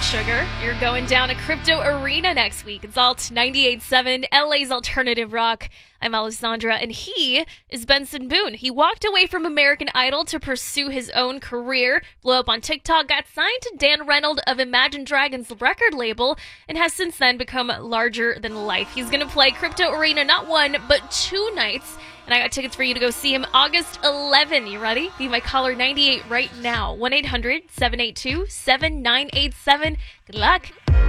Sugar. You're going down to Crypto Arena next week. It's Alt 98.7, LA's alternative rock. I'm Alessandra, and he is Benson Boone. He walked away from American Idol to pursue his own career, blew up on TikTok, got signed to Dan Reynolds of Imagine Dragons record label, and has since then become larger than life. He's going to play Crypto Arena not one, but 2 nights. And I got tickets for you to go see him August 11. You ready? Be my caller 98 right now. 1-800-782-7987. Good luck.